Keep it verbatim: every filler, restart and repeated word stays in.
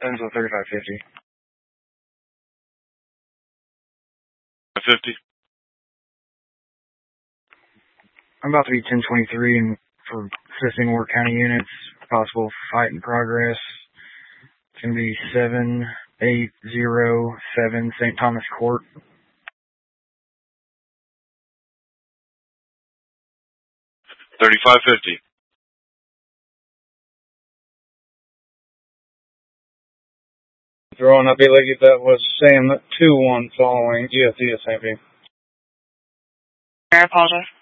Ends with thirty-five fifty. fifty. I'm about to be ten twenty-three and for assisting Warwick County units, possible fight in progress. It's going to be seven eight zero seven Saint Thomas Court. thirty-five fifty. Throwing up illegal, that was Sam two one following G S D S A P. I apologize.